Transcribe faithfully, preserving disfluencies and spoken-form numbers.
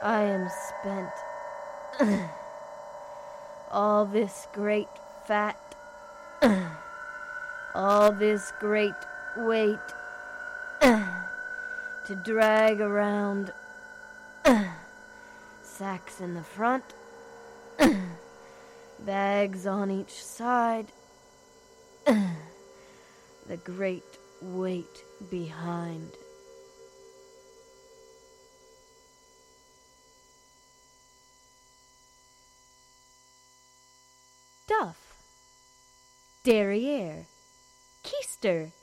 I am spent. All this great fat, all this great weight to drag around, sacks in the front, bags on each side, the great weight behind. Duff, derriere, keister,